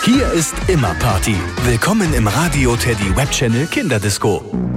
Hier ist immer Party. Willkommen im Radio Teddy Web Channel Kinderdisco.